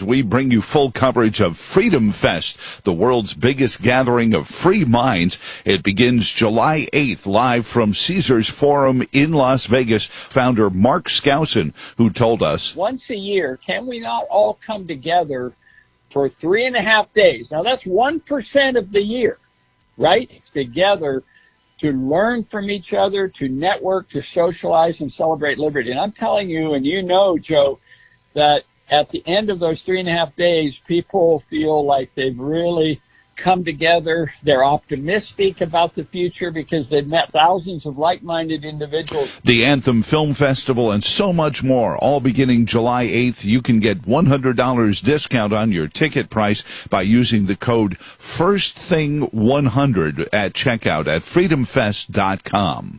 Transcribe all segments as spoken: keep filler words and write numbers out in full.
we bring you full coverage of Freedom Fest, the world's biggest gathering of free minds. It begins July eighth, live from Caesars Forum in Las Vegas. Founder Mark Skousen, who told us, once a year, can we not all come together for three and a half days? Now, that's one percent of the year, right? Together to learn from each other, to network, to socialize, and celebrate liberty. And I'm telling you, and you know, Joe, that at the end of those three and a half days, people feel like they've really come together. They're optimistic about the future because they've met thousands of like-minded individuals. The Anthem Film Festival and so much more, all beginning July eighth. You can get one hundred dollars discount on your ticket price by using the code first thing one hundred at checkout at freedom fest dot com.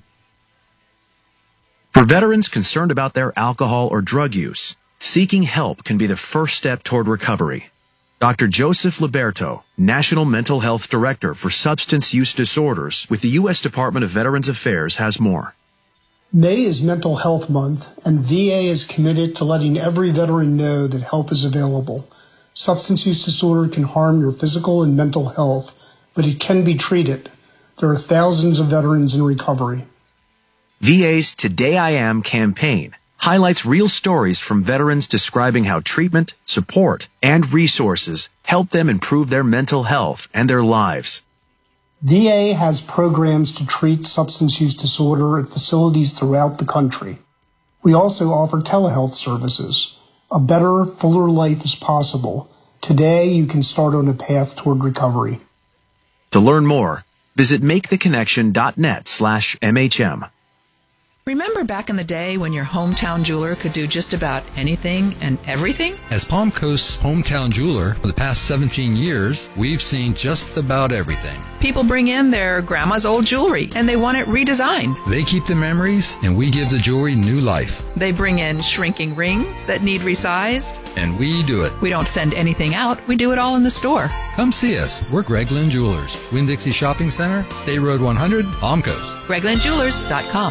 For veterans concerned about their alcohol or drug use, seeking help can be the first step toward recovery. Doctor Joseph Liberto, National Mental Health Director for Substance Use Disorders with the U S Department of Veterans Affairs, has more. May is Mental Health Month, and V A is committed to letting every veteran know that help is available. Substance use disorder can harm your physical and mental health, but it can be treated. There are thousands of veterans in recovery. V A's Today I Am campaign highlights real stories from veterans describing how treatment, support, and resources help them improve their mental health and their lives. V A has programs to treat substance use disorder at facilities throughout the country. We also offer telehealth services. A better, fuller life is possible. Today, you can start on a path toward recovery. To learn more, visit make the connection dot net slash M H M. Remember back in the day when your hometown jeweler could do just about anything and everything? As Palm Coast's hometown jeweler for the past seventeen years, we've seen just about everything. People bring in their grandma's old jewelry and they want it redesigned. They keep the memories and we give the jewelry new life. They bring in shrinking rings that need resized. And we do it. We don't send anything out. We do it all in the store. Come see us. We're Greg Lynn Jewelers. Winn-Dixie Shopping Center, State Road one hundred, Palm Coast. greg lynn jewelers dot com.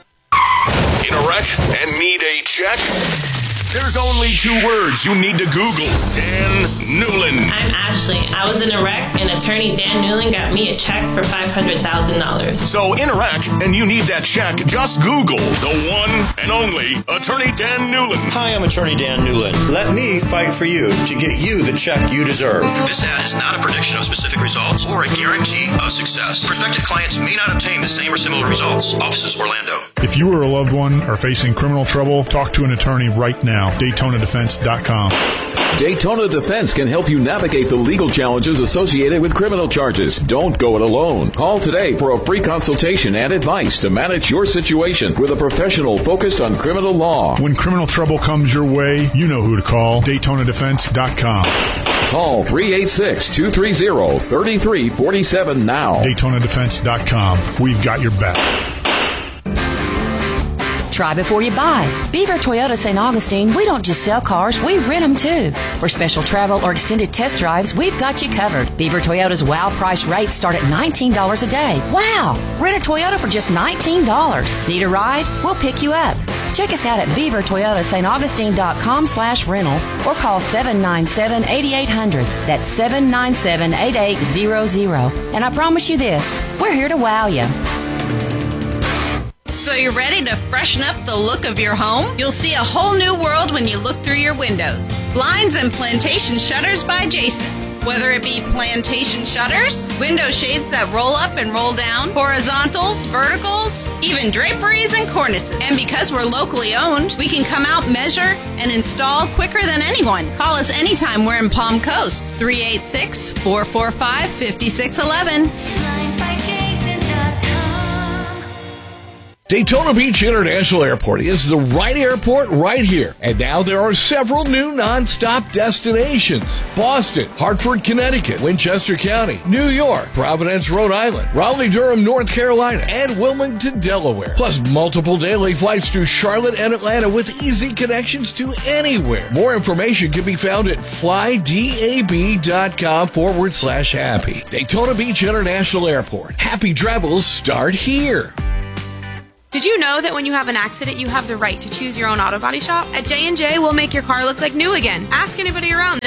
In a wreck and need a check? There's only two words you need to Google. Dan Newlin. I'm Ashley. I was in a wreck, and attorney Dan Newlin got me a check for five hundred thousand dollars. So in a wreck and you need that check, just Google the one and only attorney Dan Newlin. Hi, I'm attorney Dan Newlin. Let me fight for you to get you the check you deserve. This ad is not a prediction of specific results or a guarantee of success. Prospective clients may not obtain the same or similar results. Offices Orlando. If you or a loved one are facing criminal trouble, talk to an attorney right now. Daytona Defense dot com. Daytona Defense can help you navigate the legal challenges associated with criminal charges. Don't go it alone. Call today for a free consultation and advice to manage your situation with a professional focused on criminal law. When criminal trouble comes your way, you know who to call. Daytona Defense dot com. Call three eight six, two three zero, three three four seven now. Daytona Defense dot com. We've got your back. Try before you buy. Beaver Toyota Saint Augustine, we don't just sell cars, we rent them too. For special travel or extended test drives, we've got you covered. Beaver Toyota's wow price rates start at nineteen dollars a day. Wow! Rent a Toyota for just nineteen dollars. Need a ride? We'll pick you up. Check us out at beaver toyota saint augustine dot com slash rental or call seven nine seven, eight eight zero zero. That's seven nine seven, eight eight zero zero. And I promise you this, we're here to wow you. So you're ready to freshen up the look of your home? You'll see a whole new world when you look through your windows. Blinds and Plantation Shutters by Jason. Whether it be plantation shutters, window shades that roll up and roll down, horizontals, verticals, even draperies and cornices. And because we're locally owned, we can come out, measure, and install quicker than anyone. Call us anytime we're in Palm Coast, three eight six, four four five, five six one one. Daytona Beach International Airport is the right airport right here. And now there are several new non-stop destinations. Boston, Hartford, Connecticut, Winchester County, New York, Providence, Rhode Island, Raleigh-Durham, North Carolina, and Wilmington, Delaware. Plus multiple daily flights to Charlotte and Atlanta with easy connections to anywhere. More information can be found at flydab.com forward slash happy. Daytona Beach International Airport. Happy travels start here. Did you know that when you have an accident, you have the right to choose your own auto body shop? At J and J, we'll make your car look like new again. Ask anybody around.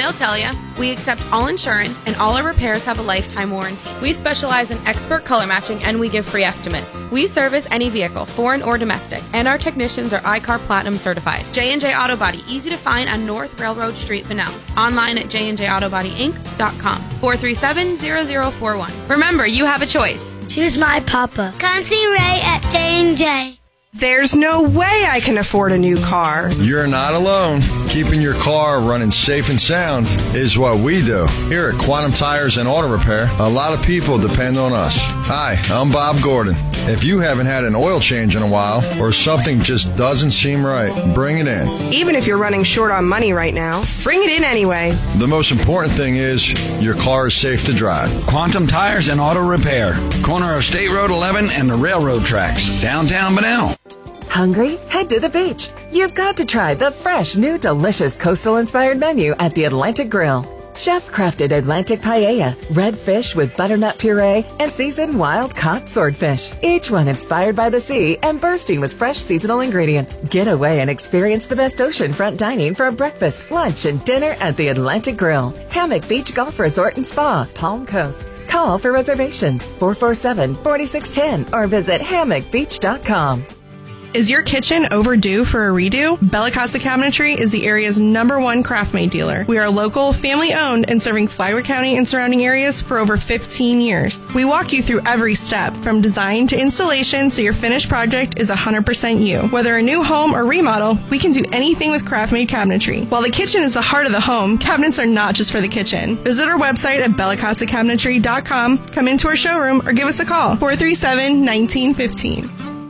They'll tell you. We accept all insurance, and all our repairs have a lifetime warranty. We specialize in expert color matching, and we give free estimates. We service any vehicle, foreign or domestic, and our technicians are I C A R Platinum certified. J and J Auto Body, easy to find on North Railroad Street, Bunnell. Online at j and j auto body inc dot com. four three seven, zero zero four one. Remember, you have a choice. Choose my papa. Come see Ray at J and J. There's no way I can afford a new car. You're not alone. Keeping your car running safe and sound is what we do. Here at Quantum Tires and Auto Repair, a lot of people depend on us. Hi, I'm Bob Gordon. If you haven't had an oil change in a while or something just doesn't seem right, bring it in. Even if you're running short on money right now, bring it in anyway. The most important thing is your car is safe to drive. Quantum Tires and Auto Repair. Corner of State Road eleven and the railroad tracks. Downtown Bunnell. Hungry? Head to the beach. You've got to try the fresh, new, delicious coastal-inspired menu at the Atlantic Grill. Chef-crafted Atlantic paella, red fish with butternut puree, and seasoned wild-caught swordfish. Each one inspired by the sea and bursting with fresh seasonal ingredients. Get away and experience the best oceanfront dining for a breakfast, lunch, and dinner at the Atlantic Grill. Hammock Beach Golf Resort and Spa, Palm Coast. Call for reservations, four four seven, four six one zero or visit hammock beach dot com. Is your kitchen overdue for a redo? Bella Casa Cabinetry is the area's number one craft-made dealer. We are local, family-owned, and serving Flagler County and surrounding areas for over fifteen years. We walk you through every step, from design to installation, so your finished project is one hundred percent you. Whether a new home or remodel, we can do anything with craft-made cabinetry. While the kitchen is the heart of the home, cabinets are not just for the kitchen. Visit our website at bella casa cabinetry dot com, come into our showroom, or give us a call, four three seven, one nine one five.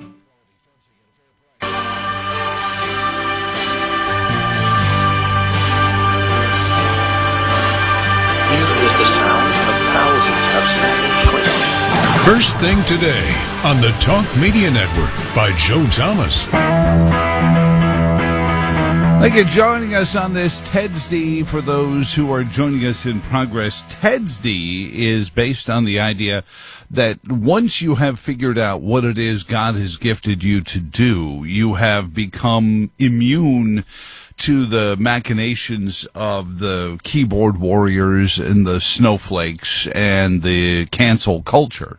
First Thing Today on the Talk Media Network by Joe Thomas. Thank you for joining us on this TEDSD. For those who are joining us in progress, TEDSD is based on the idea that once you have figured out what it is God has gifted you to do, you have become immune to the machinations of the keyboard warriors and the snowflakes and the cancel culture.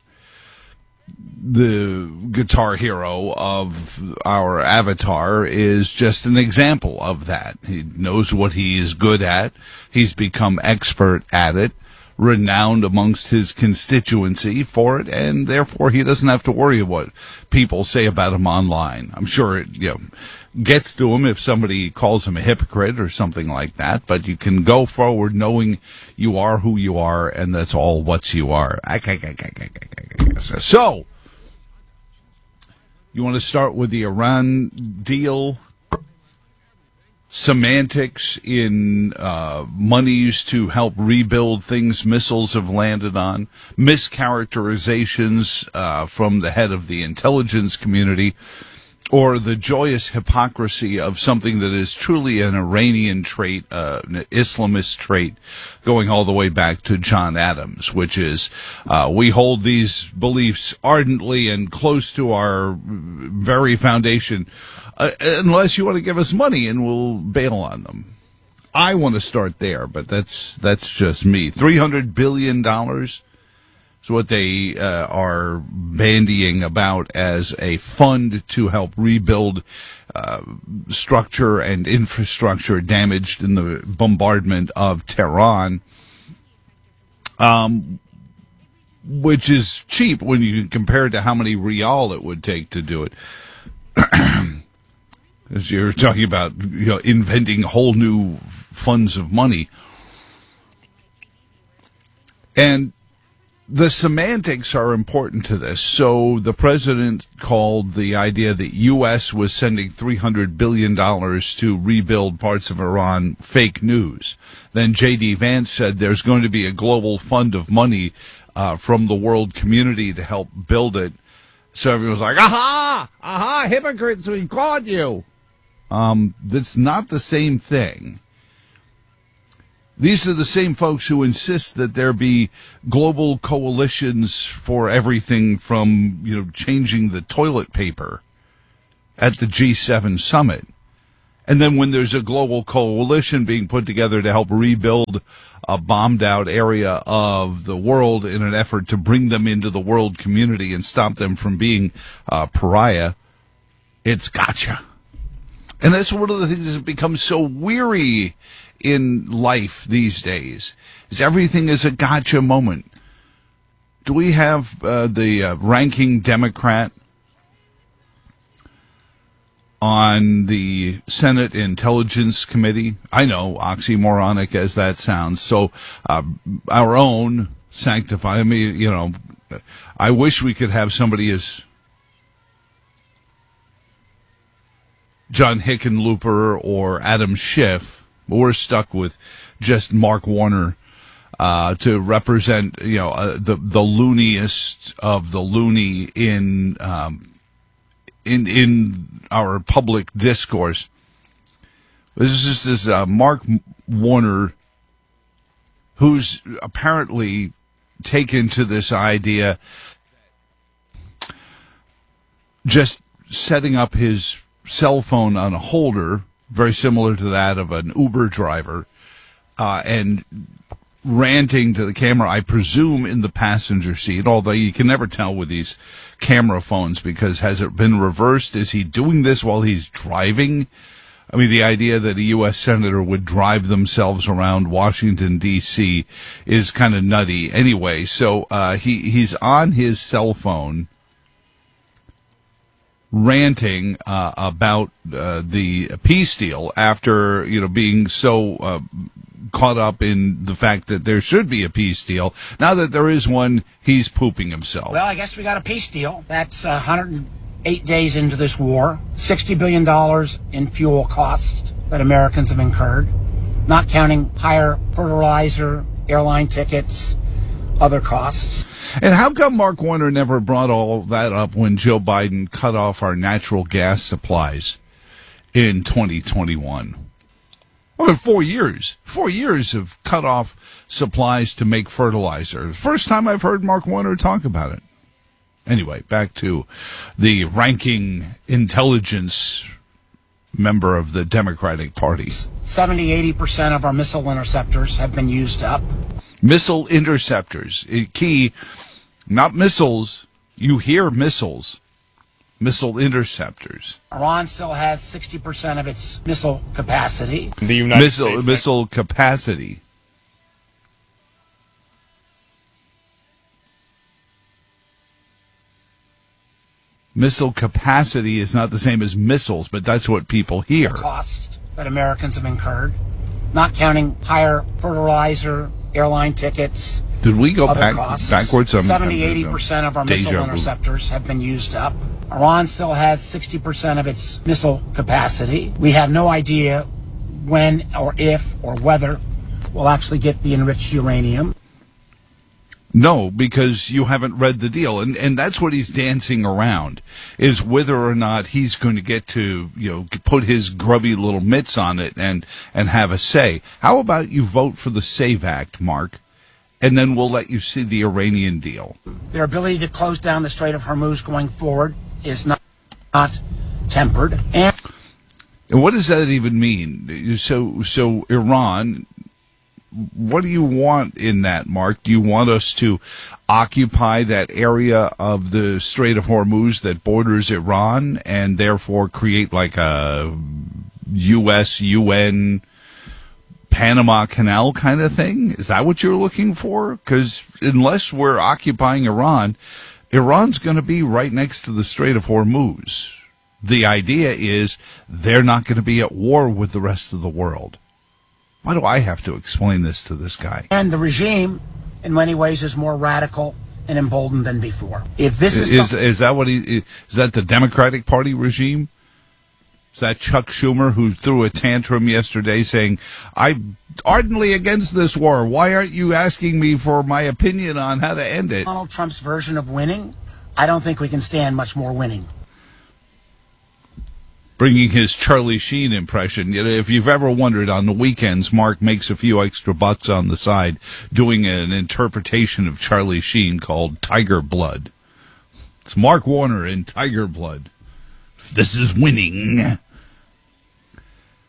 The Guitar Hero of our avatar is just an example of that. He knows what he is good at. He's become expert at it, renowned amongst his constituency for it, and therefore he doesn't have to worry what people say about him online. I'm sure it, you know, gets to him if somebody calls him a hypocrite or something like that, but you can go forward knowing you are who you are, and that's all what you are. So, you want to start with the Iran deal? Semantics in uh, monies to help rebuild things missiles have landed on. Mischaracterizations uh, from the head of the intelligence community. Or the joyous hypocrisy of something that is truly an Iranian trait, uh, an Islamist trait, going all the way back to John Adams, which is uh, we hold these beliefs ardently and close to our very foundation, uh, unless you want to give us money and we'll bail on them. I want to start there, but that's that's just me. three hundred billion dollars. Is what they uh, are bandying about as a fund to help rebuild uh, structure and infrastructure damaged in the bombardment of Tehran, um, which is cheap when you compare it to how many rial it would take to do it. As you're talking about, you know, inventing whole new funds of money. And the semantics are important to this. So the president called the idea that U S was sending three hundred billion dollars to rebuild parts of Iran fake news. Then J D Vance said there's going to be a global fund of money uh, from the world community to help build it. So everyone was like, aha, aha, hypocrites, we caught you. Um, that's not the same thing. These are the same folks who insist that there be global coalitions for everything from, you know, changing the toilet paper at the G seven summit. And then when there's a global coalition being put together to help rebuild a bombed out area of the world in an effort to bring them into the world community and stop them from being uh, pariah, it's gotcha. And that's one of the things that becomes so weary in life these days, is everything is a gotcha moment. Do we have uh, the uh, ranking Democrat on the Senate Intelligence Committee? I know, oxymoronic as that sounds. So uh, our own sanctified, I mean, you know, I wish we could have somebody as John Hickenlooper or Adam Schiff, but we're stuck with just Mark Warner uh, to represent, you know, uh, the the looniest of the loony in um, in in our public discourse. This is this uh, Mark Warner, who's apparently taken to this idea, just setting up his cell phone on a holder, very similar to that of an Uber driver, uh, and ranting to the camera, I presume in the passenger seat, although you can never tell with these camera phones, because has it been reversed? Is he doing this while he's driving? I mean, the idea that a U S senator would drive themselves around Washington, D C is kind of nutty. Anyway, so uh, he he's on his cell phone ranting uh, about uh, the peace deal after, you know, being so uh, caught up in the fact that there should be a peace deal. Now that there is one, he's pooping himself. Well, I guess we got a peace deal. That's uh, one hundred eight days into this war, sixty billion dollars in fuel costs that Americans have incurred, not counting higher fertilizer, airline tickets, other costs. And how come Mark Warner never brought all that up when Joe Biden cut off our natural gas supplies in twenty twenty-one? I mean, four years. Four years of cut off supplies to make fertilizer. First time I've heard Mark Warner talk about it. Anyway, back to the ranking intelligence member of the Democratic Party. seventy, eighty percent of our missile interceptors have been used up. Missile interceptors. Key, not missiles. You hear missiles. Missile interceptors. Iran still has sixty percent of its missile capacity. The United missile, States missile capacity. Missile capacity is not the same as missiles, but that's what people hear. The costs that Americans have incurred, not counting higher fertilizer, airline tickets. Did we go other back costs. backwards? seventy, eighty percent of our missile vu. interceptors have been used up. Iran still has sixty percent of its missile capacity. We have no idea when or if or whether we'll actually get the enriched uranium. No, because you haven't read the deal. And and that's what he's dancing around, is whether or not he's going to get to, you know, put his grubby little mitts on it and, and have a say. How about you vote for the SAVE Act, Mark, and then we'll let you see the Iranian deal. Their ability to close down the Strait of Hormuz going forward is not, not tempered. And, and what does that even mean? So, so Iran... What do you want in that, Mark? Do you want us to occupy that area of the Strait of Hormuz that borders Iran and therefore create like a U S U N Panama Canal kind of thing? Is that what you're looking for? Because unless we're occupying Iran, Iran's going to be right next to the Strait of Hormuz. The idea is they're not going to be at war with the rest of the world. Why do I have to explain this to this guy? And the regime, in many ways, is more radical and emboldened than before. If this is is, the- is that what he is that the Democratic Party regime? Is that Chuck Schumer who threw a tantrum yesterday saying, "I'm ardently against this war. Why aren't you asking me for my opinion on how to end it?" Donald Trump's version of winning, I don't think we can stand much more winning. Bringing his Charlie Sheen impression. You know, if you've ever wondered, on the weekends, Mark makes a few extra bucks on the side doing an interpretation of Charlie Sheen called Tiger Blood. It's Mark Warner in Tiger Blood. This is winning.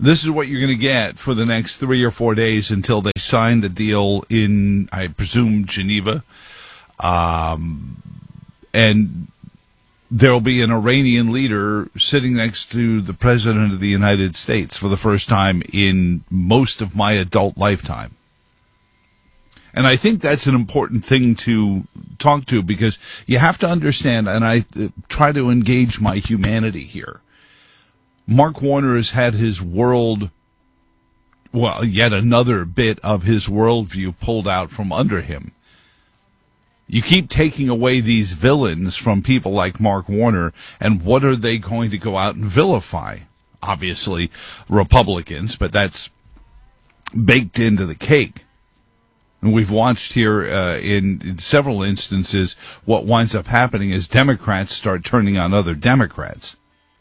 This is what you're going to get for the next three or four days until they sign the deal in, I presume, Geneva. Um, and there'll be an Iranian leader sitting next to the President of the United States for the first time in most of my adult lifetime. And I think that's an important thing to talk to, because you have to understand, and I uh, try to engage my humanity here. Mark Warner has had his world, well, yet another bit of his worldview pulled out from under him. You keep taking away these villains from people like Mark Warner, and what are they going to go out and vilify? Obviously, Republicans, but that's baked into the cake. And we've watched here uh, in, in several instances what winds up happening is Democrats start turning on other Democrats.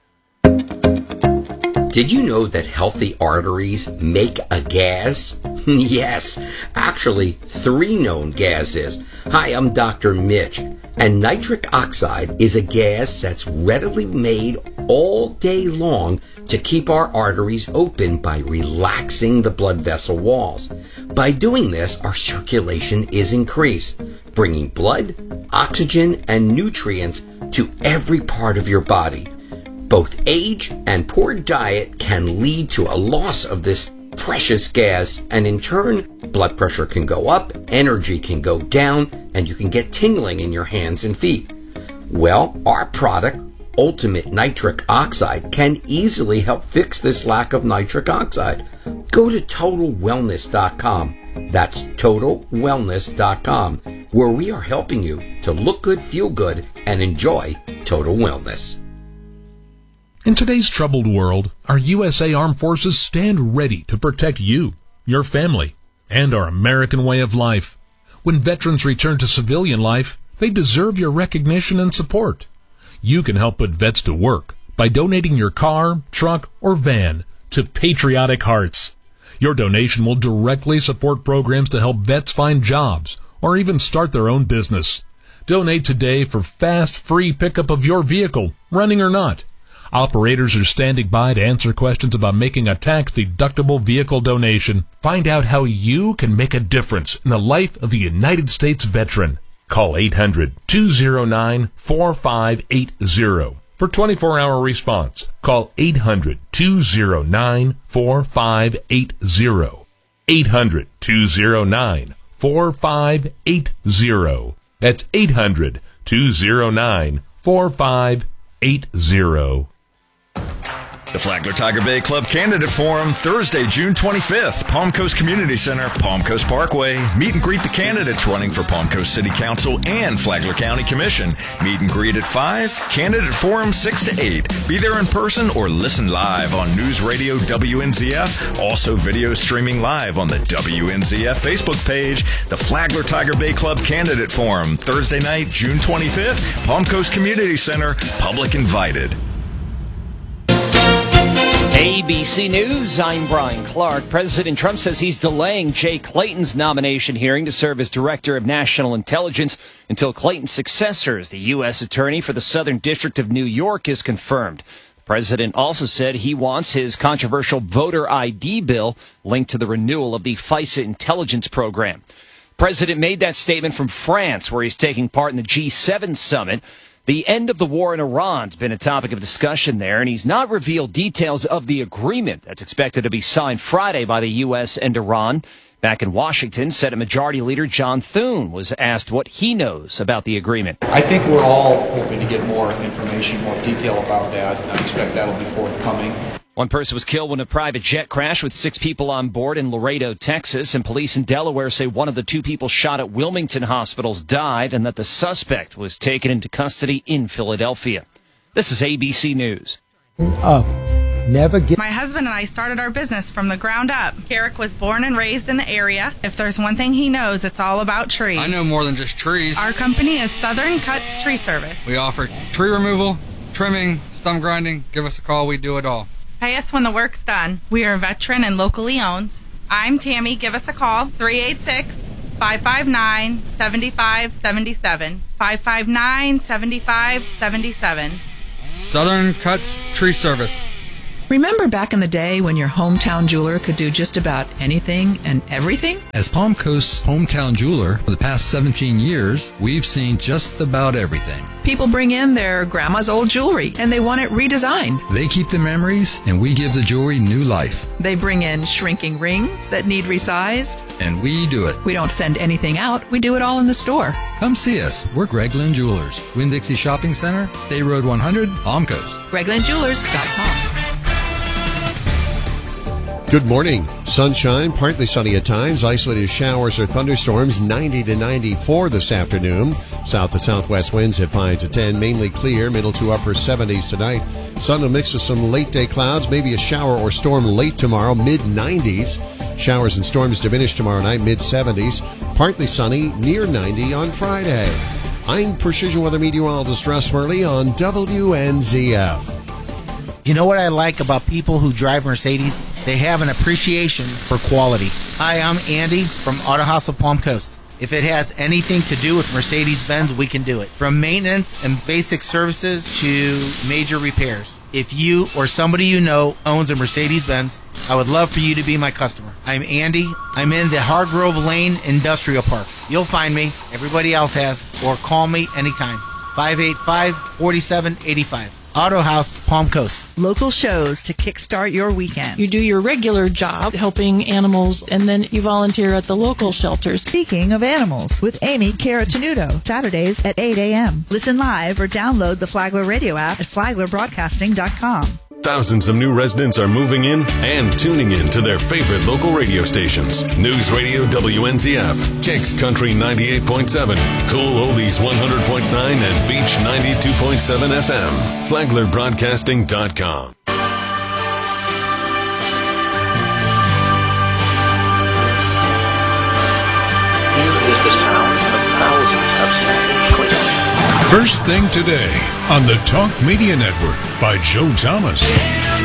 Did you know that healthy arteries make a gas? Yes, actually three known gases. Hi, I'm Doctor Mitch, and nitric oxide is a gas that's readily made all day long to keep our arteries open by relaxing the blood vessel walls. By doing this, our circulation is increased, bringing blood, oxygen, and nutrients to every part of your body. Both age and poor diet can lead to a loss of this precious gas, and in turn, blood pressure can go up, energy can go down, and you can get tingling in your hands and feet. Well, our product, Ultimate Nitric Oxide, can easily help fix this lack of nitric oxide. Go to total wellness dot com. That's total wellness dot com, where we are helping you to look good, feel good, and enjoy total wellness. In today's troubled world, our U S A Armed Forces stand ready to protect you, your family, and our American way of life. When veterans return to civilian life, they deserve your recognition and support. You can help put vets to work by donating your car, truck, or van to Patriotic Hearts. Your donation will directly support programs to help vets find jobs or even start their own business. Donate today for fast, free pickup of your vehicle, running or not. Operators are standing by to answer questions about making a tax-deductible vehicle donation. Find out how you can make a difference in the life of the United States veteran. Call eight hundred, two oh nine, four five eight oh for twenty-four hour response. Call eight hundred, two oh nine, four five eight oh. eight hundred, two oh nine, four five eight oh. That's eight hundred, two oh nine, four five eight oh. The Flagler Tiger Bay Club Candidate Forum, Thursday, June twenty-fifth, Palm Coast Community Center, Palm Coast Parkway. Meet and greet the candidates running for Palm Coast City Council and Flagler County Commission. Meet and greet at five, Candidate Forum six to eight. Be there in person or listen live on News Radio W N Z F. Also video streaming live on the W N Z F Facebook page. The Flagler Tiger Bay Club Candidate Forum, Thursday night, June twenty-fifth, Palm Coast Community Center, public invited. A B C News, I'm Brian Clark. President Trump says he's delaying Jay Clayton's nomination hearing to serve as Director of National Intelligence until Clayton's successor as the U S Attorney for the Southern District of New York is confirmed. The president also said he wants his controversial voter I D bill linked to the renewal of the FISA intelligence program. The president made that statement from France, where he's taking part in the G seven summit. The end of the war in Iran has been a topic of discussion there, and he's not revealed details of the agreement that's expected to be signed Friday by the U S and Iran. Back in Washington, Senate Majority Leader John Thune was asked what he knows about the agreement. I think we're all hoping to get more information, more detail about that. I expect that'll be forthcoming. One person was killed when a private jet crashed with six people on board in Laredo, Texas, and police in Delaware say one of the two people shot at Wilmington hospitals died and that the suspect was taken into custody in Philadelphia. This is A B C News. Up. Never get. My husband and I started our business from the ground up. Eric was born and raised in the area. If there's one thing he knows, it's all about trees. I know more than just trees. Our company is Southern Cuts Tree Service. We offer tree removal, trimming, stump grinding. Give us a call. We do it all. Pay us when the work's done. We are veteran and locally owned. I'm Tammy. Give us a call. three eight six, five five nine, seven five seven seven. five five nine, seven five seven seven. Southern Cuts Tree Service. Remember back in the day when your hometown jeweler could do just about anything and everything? As Palm Coast's hometown jeweler for the past seventeen years, we've seen just about everything. People bring in their grandma's old jewelry and they want it redesigned. They keep the memories and we give the jewelry new life. They bring in shrinking rings that need resized. And we do it. We don't send anything out. We do it all in the store. Come see us. We're Greg Lynn Jewelers. Winn-Dixie Shopping Center, State Road one hundred, Palm Coast. greg lynn jewelers dot com. Good morning. Sunshine, partly sunny at times. Isolated showers or thunderstorms, ninety to ninety-four this afternoon. South to southwest winds at five to ten. Mainly clear, middle to upper seventies tonight. Sun will mix with some late day clouds. Maybe a shower or storm late tomorrow, mid nineties. Showers and storms diminish tomorrow night, mid seventies. Partly sunny, near ninety on Friday. I'm Precision Weather Meteorologist Russ Murley on W N Z F. You know what I like about people who drive Mercedes? They have an appreciation for quality. Hi, I'm Andy from Auto House of Palm Coast. If it has anything to do with Mercedes-Benz, we can do it. From maintenance and basic services to major repairs. If you or somebody you know owns a Mercedes-Benz, I would love for you to be my customer. I'm Andy. I'm in the Hardgrove Lane Industrial Park. You'll find me. Everybody else has. Or call me anytime. five eight five, four seven eight five. Auto House, Palm Coast. Local shows to kickstart your weekend. You do your regular job helping animals, and then you volunteer at the local shelters. Speaking of animals, with Amy Caratenuto, Saturdays at eight a.m. Listen live or download the Flagler Radio app at flagler broadcasting dot com. Thousands of new residents are moving in and tuning in to their favorite local radio stations. News Radio W N Z F, Kicks Country ninety-eight point seven, Cool Oldies one hundred point nine, and Beach ninety-two point seven F M. flagler broadcasting dot com. Here is the sound of thousands of simple choices. First thing today on the Talk Media Network by Joe Thomas.